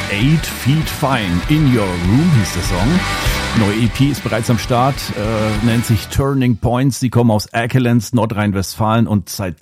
8 Feet Fine, In Your Room hieß der Song. Neue EP ist bereits am Start, nennt sich Turning Points. Die kommen aus Erkelenz, Nordrhein-Westfalen, und seit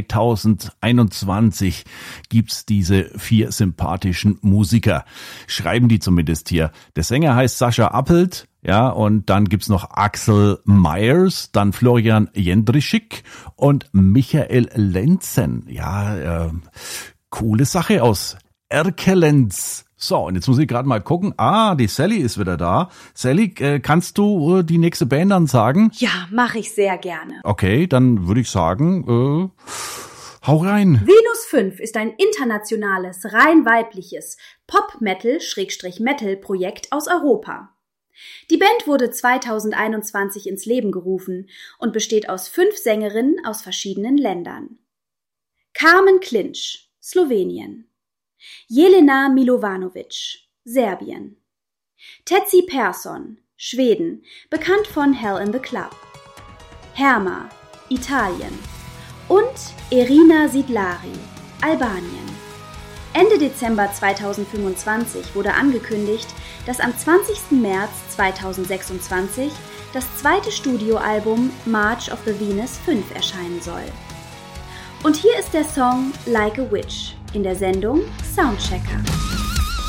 2021 gibt's diese 4 sympathischen Musiker. Schreiben die zumindest hier. Der Sänger heißt Sascha Appelt. Ja, und dann gibt's noch Axel Myers, dann Florian Jendrischik und Michael Lenzen. Ja, coole Sache aus Erkelenz. So, und jetzt muss ich gerade mal gucken. Die Sally ist wieder da. Sally, kannst du die nächste Band dann sagen? Ja, mache ich sehr gerne. Okay, dann würde ich sagen, hau rein. Venus 5 ist ein internationales, rein weibliches Pop-Metal-Metal-Projekt aus Europa. Die Band wurde 2021 ins Leben gerufen und besteht aus 5 Sängerinnen aus verschiedenen Ländern. Carmen Klinch, Slowenien. Jelena Milovanovic, Serbien. Tetsi Persson, Schweden, bekannt von Hell in the Club. Herma, Italien. Und Irina Sidlari, Albanien. Ende Dezember 2025 wurde angekündigt, dass am 20. März 2026 das zweite Studioalbum March of the Venus 5 erscheinen soll. Und hier ist der Song Like a Witch in der Sendung Soundchecker.